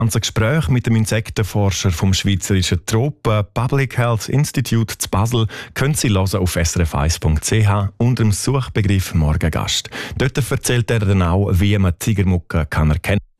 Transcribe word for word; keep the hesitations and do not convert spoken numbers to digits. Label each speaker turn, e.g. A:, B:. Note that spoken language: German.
A: Ein Gespräch mit dem Insektenforscher vom Schweizerischen Tropen Public Health Institute zu Basel können Sie hören auf s r f eins punkt c h unter dem Suchbegriff Morgengast. Dort erzählt er dann auch, wie man Tigermucke kann erkennen kann.